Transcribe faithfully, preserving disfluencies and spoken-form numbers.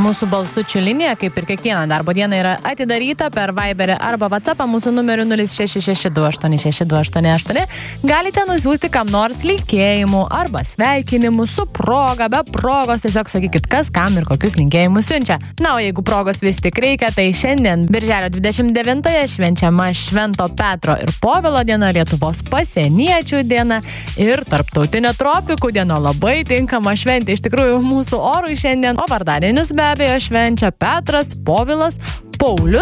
Mūsų balsučių linija, kaip ir kiekvieną darbo dieną, yra atidaryta per Viberį arba WhatsAppą mūsų numeriu nulis šeši šeši du aštuoni šeši du aštuoni aštuoni. Galite nusiųsti kam nors linkėjimų arba sveikinimų su proga, be progos, tiesiog sakykit, kas kam ir kokius linkėjimus siunčia. Na, o jeigu progos vis tik reikia, tai šiandien, birželio dvidešimt devintąją, švenčiama Švento Petro ir Povilo diena, Lietuvos pasieniečių diena ir tarptautinė tropikų diena. Labai tinkama šventė iš tikrųjų mūsų orui šiandien, o vardadienius be abejo švenčia Petras, Povilas, Paulius